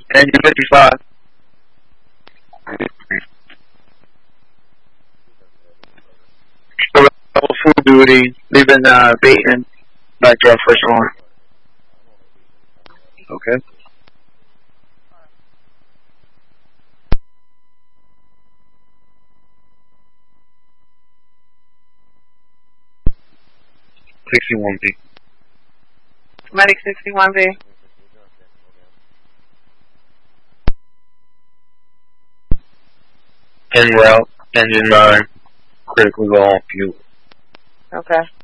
Engine 55. So, full duty, leaving Bateman back to our first one. Okay. $61B. Medic 61B. En route, engine 9, critically low on fuel. Okay.